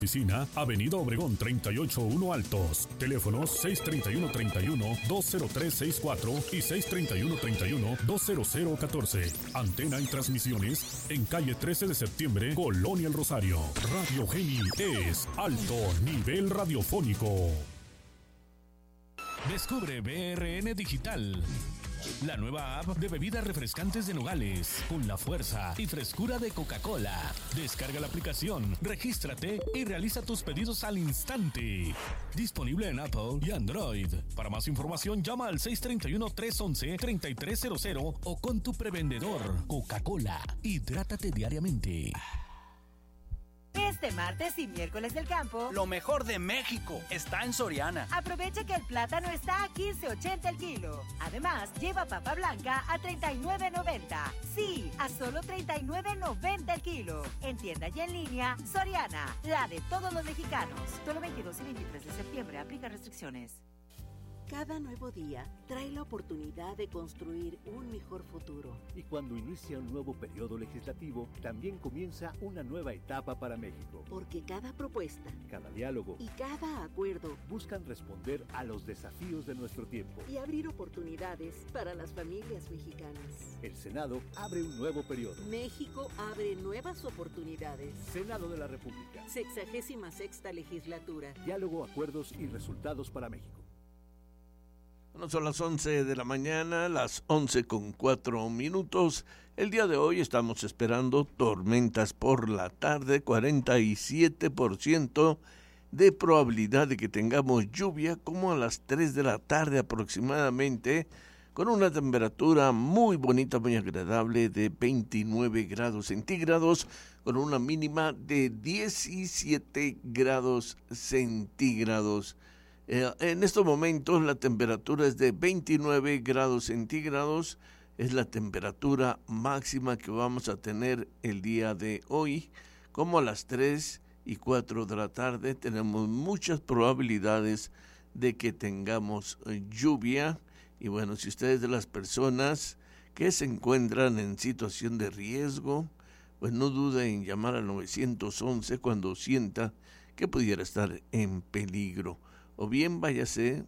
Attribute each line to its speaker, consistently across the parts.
Speaker 1: Oficina, Avenida Obregón 381 Altos. Teléfonos 631-31-20364 y 631-31-20014. Antena y transmisiones en calle 13 de septiembre, Colonia El Rosario. Radio Geni es alto nivel radiofónico. Descubre BRN Digital, la nueva app de bebidas refrescantes de Nogales, con la fuerza y frescura de Coca-Cola. Descarga la aplicación, regístrate y realiza tus pedidos al instante. Disponible en Apple y Android. Para más información, llama al 631-311-3300 o con tu prevendedor. Coca-Cola, hidrátate diariamente.
Speaker 2: Este martes y miércoles del campo,
Speaker 3: lo mejor de México está en Soriana.
Speaker 2: Aprovecha que el plátano está a 15.80 el kilo. Además, lleva papa blanca a 39.90. Sí, a solo 39.90 el kilo. En tienda y en línea, Soriana, la de todos los mexicanos. Solo 22 y 23 de septiembre, aplica restricciones.
Speaker 4: Cada nuevo día trae la oportunidad de construir un mejor futuro.
Speaker 5: Y cuando inicia un nuevo periodo legislativo, también comienza una nueva etapa para México.
Speaker 4: Porque cada propuesta,
Speaker 5: cada diálogo
Speaker 4: y cada acuerdo
Speaker 5: buscan responder a los desafíos de nuestro tiempo
Speaker 4: y abrir oportunidades para las familias mexicanas.
Speaker 5: El Senado abre un nuevo periodo.
Speaker 4: México abre nuevas oportunidades.
Speaker 5: Senado de la República.
Speaker 4: 66ª legislatura.
Speaker 5: Diálogo, acuerdos y resultados para México.
Speaker 6: Bueno, son las 11 de la mañana, las 11:04. El día de hoy estamos esperando tormentas por la tarde, 47% de probabilidad de que tengamos lluvia como a las 3 de la tarde aproximadamente, con una temperatura muy bonita, muy agradable de 29 grados centígrados, con una mínima de 17 grados centígrados. En estos momentos la temperatura es de 29 grados centígrados, es la temperatura máxima que vamos a tener el día de hoy. Como a las 3 y 4 de la tarde tenemos muchas probabilidades de que tengamos lluvia. Y bueno, si ustedes de las personas que se encuentran en situación de riesgo, pues no duden en llamar al 911 cuando sienta que pudiera estar en peligro. O bien váyase,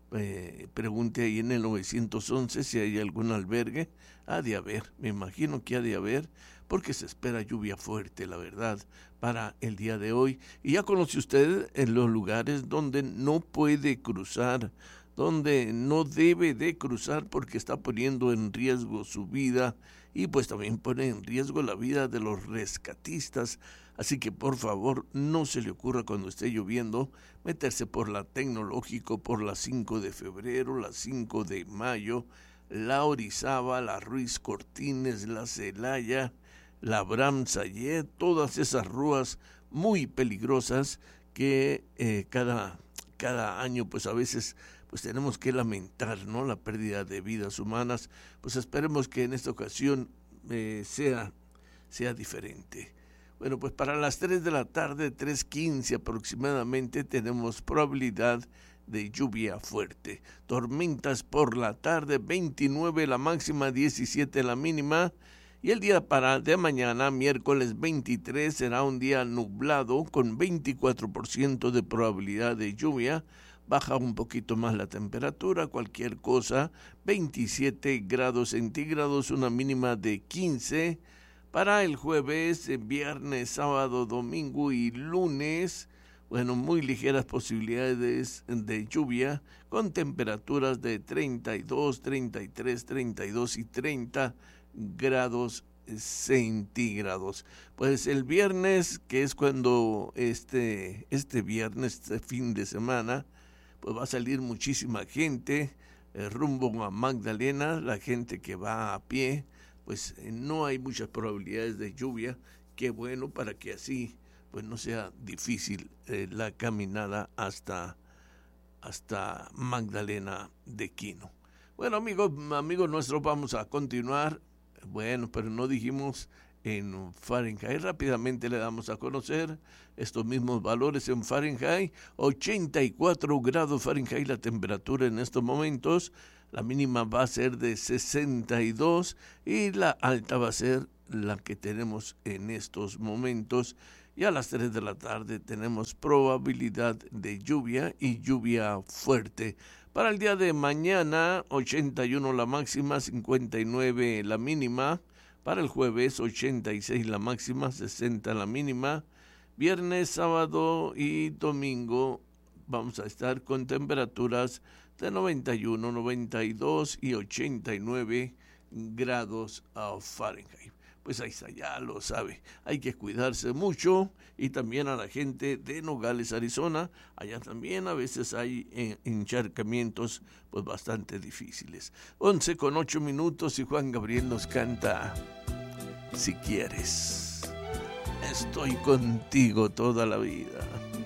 Speaker 6: pregunte ahí en el 911 si hay algún albergue. Ha de haber, me imagino que ha de haber, porque se espera lluvia fuerte, la verdad, para el día de hoy. Y ya conoce usted en los lugares donde no puede cruzar, donde no debe de cruzar porque está poniendo en riesgo su vida y pues también pone en riesgo la vida de los rescatistas. Así que por favor no se le ocurra cuando esté lloviendo meterse por la Tecnológico, por la 5 de febrero, la 5 de mayo, la Orizaba, la Ruiz Cortines, la Celaya, la Abraham Sayet, todas esas ruas muy peligrosas que cada año pues a veces pues tenemos que lamentar, ¿no?, la pérdida de vidas humanas. Pues esperemos que en esta ocasión sea diferente. Bueno, pues para las 3 de la tarde, 3:15 aproximadamente, tenemos probabilidad de lluvia fuerte. Tormentas por la tarde, 29 la máxima, 17 la mínima. Y el día de mañana, miércoles 23, será un día nublado con 24% de probabilidad de lluvia. Baja un poquito más la temperatura, cualquier cosa, 27 grados centígrados, una mínima de 15. Para el jueves, viernes, sábado, domingo y lunes, bueno, muy ligeras posibilidades de lluvia, con temperaturas de 32, 33, 32 y 30 grados centígrados. Pues el viernes, que es cuando este viernes, este fin de semana, pues va a salir muchísima gente rumbo a Magdalena, la gente que va a pie, pues no hay muchas probabilidades de lluvia. Qué bueno, para que así pues no sea difícil la caminada hasta Magdalena de Quino. Bueno, amigos nuestros, vamos a continuar. Bueno, pero no dijimos en Fahrenheit. Rápidamente le damos a conocer estos mismos valores en Fahrenheit. 84 grados Fahrenheit la temperatura en estos momentos. La mínima va a ser de 62 y la alta va a ser la que tenemos en estos momentos, Y a las 3 de la tarde tenemos probabilidad de lluvia y lluvia fuerte. Para el día de mañana, 81 la máxima, 59 la mínima. Para el jueves, 86 la máxima, 60 la mínima. Viernes, sábado y domingo vamos a estar con temperaturas de 91, 92 y 89 grados Fahrenheit. Pues ahí está, ya lo sabe, hay que cuidarse mucho. Y también a la gente de Nogales, Arizona, allá también a veces hay encharcamientos pues bastante difíciles. 11:08 y Juan Gabriel nos canta Si quieres, estoy contigo toda la vida.